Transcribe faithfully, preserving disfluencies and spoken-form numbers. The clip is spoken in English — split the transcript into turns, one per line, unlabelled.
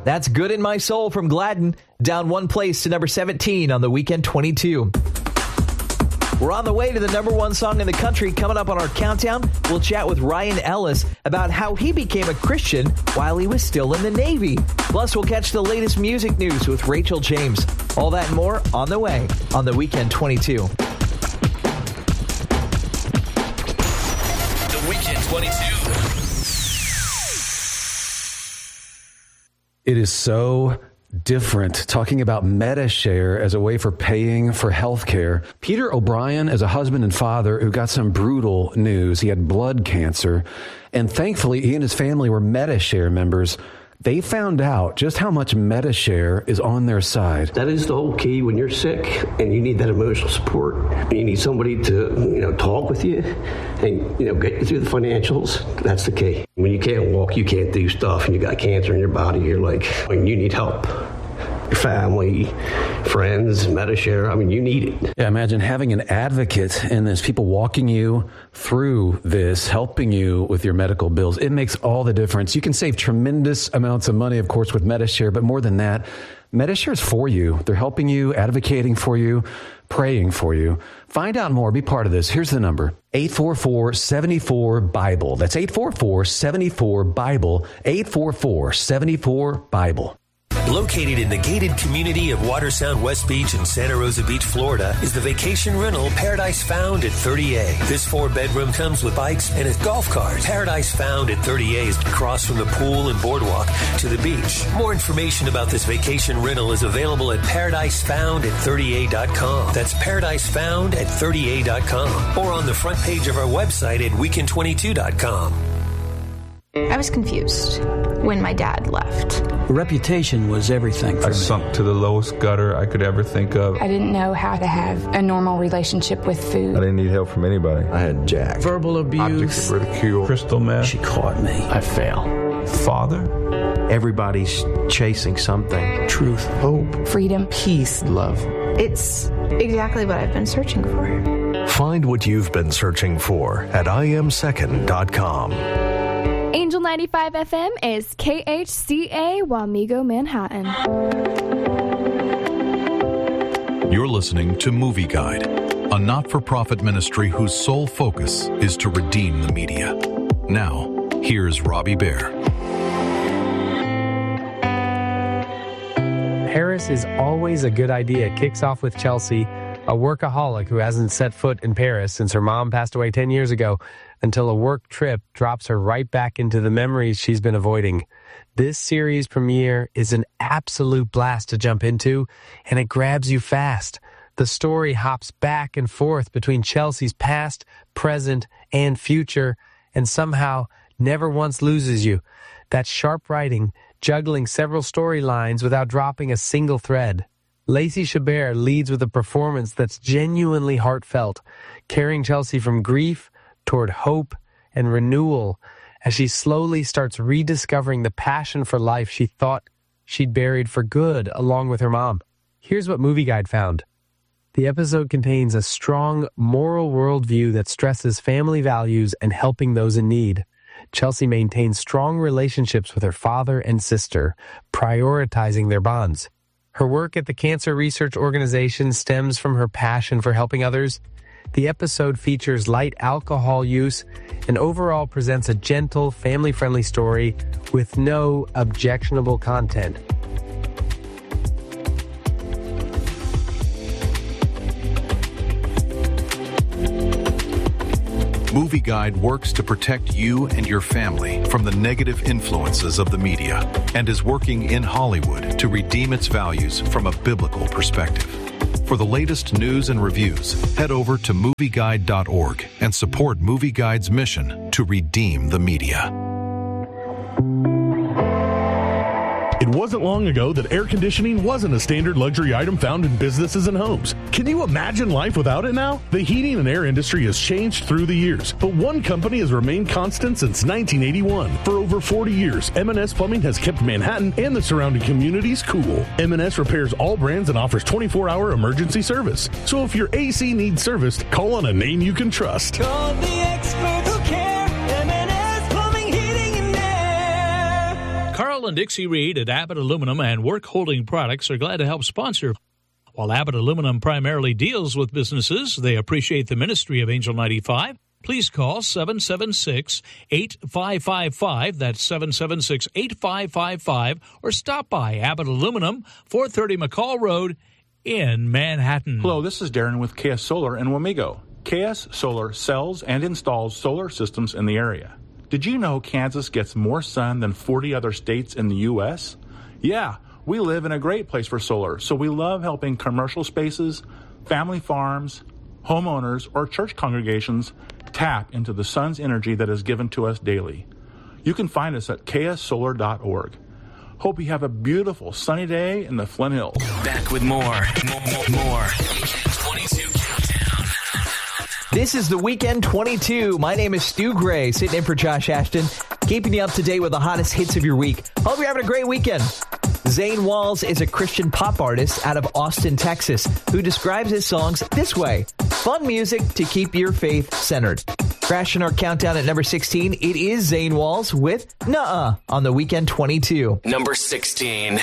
That's Good in My Soul from Gladden, down one place to number seventeen on the Weekend twenty-two. We're on the way to the number one song in the country. Coming up on our countdown, we'll chat with Ryan Ellis about how he became a Christian while he was still in the Navy. Plus, we'll catch the latest music news with Rachel James. All that and more on the way on the Weekend twenty-two.
The Weekend twenty-two.
It is so different talking about MediShare as a way for paying for health care. Peter O'Brien is a husband and father who got some brutal news. He had blood cancer, and thankfully he and his family were MediShare members. They found out just how much MediShare is on their side.
That is the whole key when you're sick and you need that emotional support. You need somebody to, you know, talk with you and, you know, get you through the financials. That's the key. When you can't walk, you can't do stuff, and you got cancer in your body, you're like, I mean, you need help. Your family, friends, MediShare, I mean, you need it.
Yeah, imagine having an advocate and there's people walking you through this, helping you with your medical bills. It makes all the difference. You can save tremendous amounts of money, of course, with MediShare, but more than that, MediShare is for you. They're helping you, advocating for you, praying for you. Find out more. Be part of this. Here's the number. eight four four, seven four, BIBLE. That's eight four four, seven four, BIBLE. eight four four, seven four, BIBLE.
Located in the gated community of Watersound West Beach in Santa Rosa Beach, Florida, is the vacation rental Paradise Found at thirty A. This four-bedroom comes with bikes and a golf cart. Paradise Found at thirty A is across from the pool and boardwalk to the beach. More information about this vacation rental is available at paradise found at thirty A dot com. That's paradise found at thirty A dot com, or on the front page of our website at weekend twenty-two dot com.
I was confused when my dad left.
Reputation was everything for
I
me.
sunk to the lowest gutter I could ever think of.
I didn't know how to have a normal relationship with food.
I didn't need help from anybody.
I had Jack.
Verbal abuse.
Objects of ridicule. Crystal meth.
She caught me.
I fail.
Father.
Everybody's chasing something.
Truth.
Hope. Freedom.
Peace. Love.
It's exactly what I've been searching for.
Find what you've been searching for at I am second dot com.
Angel ninety-five F M is K H C A Wamego, Manhattan.
You're listening to Movie Guide, a not-for-profit ministry whose sole focus is to redeem the media. Now, here's Robbie Bear.
Paris is always a good idea kicks off with Chelsea, a workaholic who hasn't set foot in Paris since her mom passed away ten years ago, until a work trip drops her right back into the memories she's been avoiding. This series premiere is an absolute blast to jump into, and it grabs you fast. The story hops back and forth between Chelsea's past, present, and future, and somehow never once loses you. That sharp writing, juggling several storylines without dropping a single thread. Lacey Chabert leads with a performance that's genuinely heartfelt, carrying Chelsea from grief toward hope and renewal as she slowly starts rediscovering the passion for life she thought she'd buried for good along with her mom. Here's what Movie Guide found. The episode contains a strong moral worldview that stresses family values and helping those in need. Chelsea maintains strong relationships with her father and sister, prioritizing their bonds. Her work at the Cancer Research Organization stems from her passion for helping others. The episode features light alcohol use and overall presents a gentle, family-friendly story with no objectionable content.
Movie Guide works to protect you and your family from the negative influences of the media and is working in Hollywood to redeem its values from a biblical perspective. For the latest news and reviews, head over to movie guide dot org and support Movie Guide's mission to redeem the media.
It wasn't long ago that air conditioning wasn't a standard luxury item found in businesses and homes. Can you imagine life without it now? The heating and air industry has changed through the years, but one company has remained constant since nineteen eighty-one. For over forty years, M and S Plumbing has kept Manhattan and the surrounding communities cool. M and S repairs all brands and offers twenty-four hour emergency service. So if your A C needs serviced, call on a name you can trust.
Call the expert who care. M and S Plumbing, Heating, and Air. Carl and Dixie Reed at Abbott Aluminum and Work Holding Products are glad to help sponsor. While Abbott Aluminum primarily deals with businesses, they appreciate the ministry of Angel ninety-five. Please call seven seven six, eight five five five, that's seven seven six, eight five five five, or stop by Abbott Aluminum, four thirty McCall Road in Manhattan.
Hello, this is Darren with K S Solar in Wamego. K S Solar sells and installs solar systems in the area. Did you know Kansas gets more sun than forty other states in the U S? Yeah, we live in a great place for solar, so we love helping commercial spaces, family farms, homeowners, or church congregations tap into the sun's energy that is given to us daily. You can find us at k s solar dot org. Hope you have a beautiful sunny day in the Flint Hills.
Back with more, more, more, more. twenty-two Countdown.
This is the Weekend twenty-two. My name is Stu Gray, sitting in for Josh Ashton, keeping you up to date with the hottest hits of your week. Hope you're having a great weekend. Zane Walls is a Christian pop artist out of Austin, Texas, who describes his songs this way: fun music to keep your faith centered. Crashing our countdown at number sixteen, it is Zane Walls with Nuh-Uh on the Weekend twenty-two.
Number sixteen.